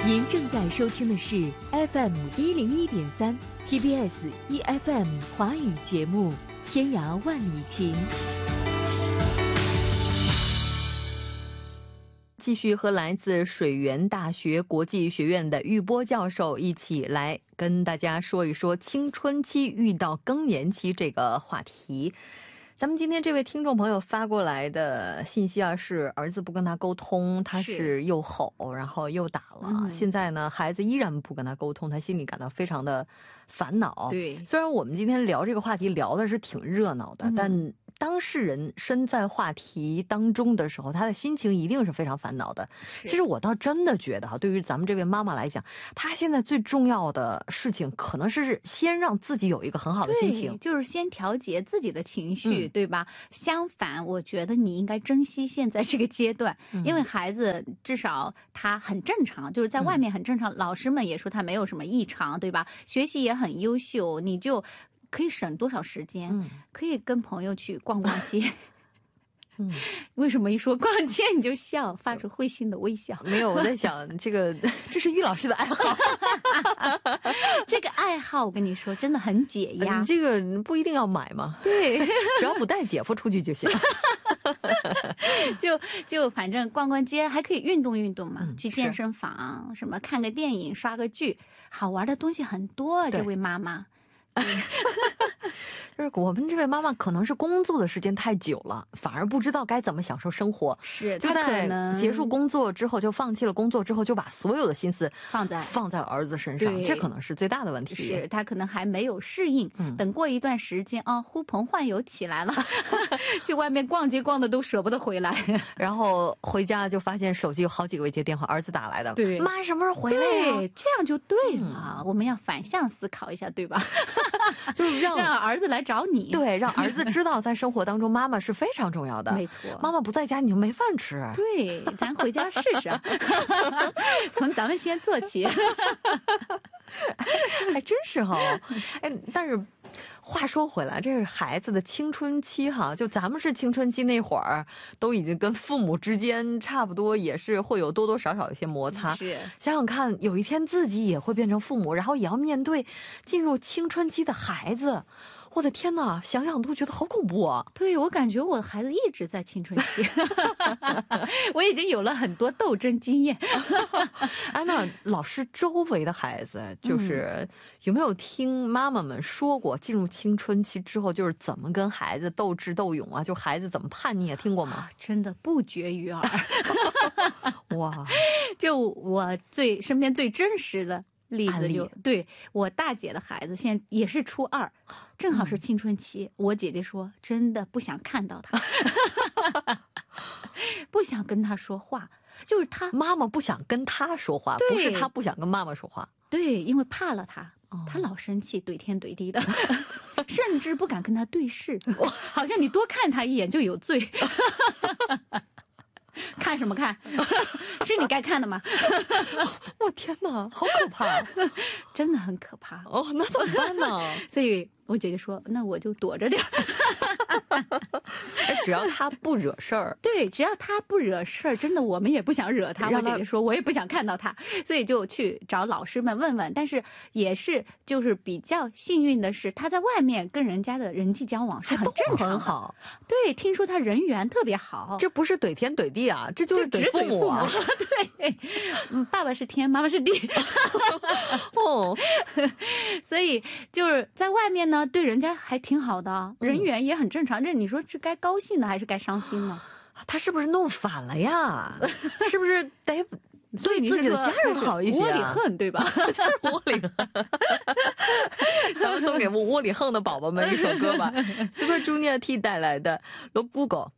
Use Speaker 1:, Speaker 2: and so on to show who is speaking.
Speaker 1: 您正在收听的是 FM101.3 TBS EFM 华语节目《天涯万里情》。继续和来自水源大学国际学院的玉波教授一起来跟大家说一说青春期遇到更年期这个话题。咱们今天这位听众朋友发过来的信息啊，是儿子不跟他沟通，他是又吼然后又打了，现在呢孩子依然不跟他沟通，他心里感到非常的烦恼。对，虽然我们今天聊这个话题聊的是挺热闹的，但当事人身在话题当中的时候，他的心情一定是非常烦恼的。其实我倒真的觉得对于咱们这位妈妈来讲，她现在最重要的事情可能是先让自己有一个很好的心情，
Speaker 2: 就是先调节自己的情绪，对吧？相反，我觉得你应该珍惜现在这个阶段，因为孩子至少他很正常，就是在外面很正常，老师们也说他没有什么异常，对吧？学习也很优秀，你就可以省多少时间，可以跟朋友去逛逛街。为什么一说逛街你就笑，发出会心的微笑？
Speaker 1: 没有，我在想这是玉老师的爱好。
Speaker 2: 这个爱好我跟你说真的很解压，
Speaker 1: 这个不一定要买嘛，对，只要不带姐夫出去就行。
Speaker 2: 就反正逛逛街还可以运动运动嘛，去健身房什么看个电影刷个剧，好玩的东西很多。这位妈妈
Speaker 1: 就是我们这位妈妈可能是工作的时间太久了，反而不知道该怎么享受生活。
Speaker 2: 是，
Speaker 1: 就在结束工作之后就放弃了工作之后，就把所有的心思放在了儿子身上，这可能是最大的问题。
Speaker 2: 是，他可能还没有适应，等过一段时间呼朋唤友起来了，去外面逛街逛的都舍不得回来，
Speaker 1: 然后回家就发现手机有好几个未接电话，儿子打来的。对，妈什么时候回来呀？
Speaker 2: 对，这样就对了。我们要反向思考一下，对吧？
Speaker 1: 就是让
Speaker 2: 儿子来找你，
Speaker 1: 对，让儿子知道在生活当中妈妈是非常重要的。没错，妈妈不在家你就没饭吃。
Speaker 2: 对，咱回家试试。从咱们先做起。
Speaker 1: 还真是哈。但是话说回来，这是孩子的青春期哈，就咱们是青春期那会儿，都已经跟父母之间差不多，也是会有多多少少的一些摩擦。是，想想看，有一天自己也会变成父母，然后也要面对进入青春期的孩子。我的天哪，想想都觉得好恐怖啊！
Speaker 2: 对，我感觉我的孩子一直在青春期，我已经有了很多斗争经验。
Speaker 1: 那老师周围的孩子，就是有没有听妈妈们说过，进入青春期之后就是怎么跟孩子斗智斗勇啊？就孩子怎么叛逆啊？听过吗？
Speaker 2: 真的不绝于耳。
Speaker 1: 哇，
Speaker 2: 就我身边最真实的例子对，我大姐的孩子现在也是初2，正好是青春期。我姐姐说真的不想看到他。不想跟他说话，就是他
Speaker 1: 妈妈不想跟他说话，不是他不想跟妈妈说话。
Speaker 2: 对，因为怕了他，他老生气，怼天怼地的。甚至不敢跟他对视，好像你多看他一眼就有罪。看什么看？是你该看的吗？
Speaker 1: 我天哪，好可怕。
Speaker 2: 真的很可怕。
Speaker 1: 那怎么办呢？
Speaker 2: 所以我姐姐说那我就躲着点。
Speaker 1: 只要他不惹事儿。
Speaker 2: 对，只要他不惹事儿，真的我们也不想惹他。我姐姐说我也不想看到他，所以就去找老师们问问。但是也是就是比较幸运的是，他在外面跟人家的人际交往是很正常的，很好。对，听说他人缘特别好。
Speaker 1: 这不是怼天怼地啊，这就是怼父母啊。
Speaker 2: 对，爸爸是天，妈妈是地。所以就是在外面呢，对人家还挺好的，人缘也很正常。这你说是该高兴的还是该伤心呢？
Speaker 1: 他是不是弄反了呀？是不是得对自己的家人好一些？
Speaker 2: 窝里横，对吧？
Speaker 1: 就是窝里横。咱们送给窝里横的宝宝们一首歌吧，Super Junior T 带来的《Look Google》。